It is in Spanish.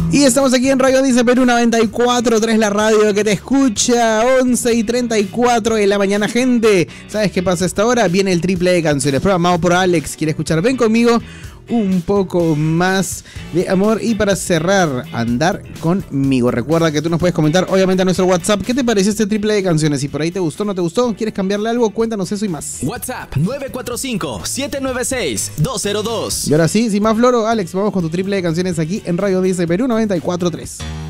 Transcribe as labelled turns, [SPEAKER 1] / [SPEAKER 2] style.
[SPEAKER 1] Y estamos aquí en Radio Dice Perú 94.3, la radio que te escucha, 11:34 de la mañana, gente. ¿Sabes qué pasa a esta hora? Viene el triple de canciones, programado por Alex. ¿Quieres escuchar? Ven conmigo, un poco más de amor. Y para cerrar, andar conmigo. Recuerda que tú nos puedes comentar, obviamente, a nuestro WhatsApp. ¿Qué te pareció este triple de canciones? Si por ahí te gustó, no te gustó, ¿quieres cambiarle algo? Cuéntanos eso y más.
[SPEAKER 2] WhatsApp 945-796-202.
[SPEAKER 1] Y ahora sí, sin más floro, Alex, vamos con tu triple de canciones aquí en Radio Dice Perú 94.3.